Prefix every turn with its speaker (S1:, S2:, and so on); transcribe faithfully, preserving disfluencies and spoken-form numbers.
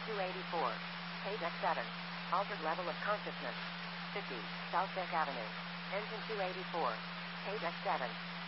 S1: two eighty-four. Page X seven. Altered level of consciousness. fifty. South Beck Avenue. Engine two eighty-four. Page X seven.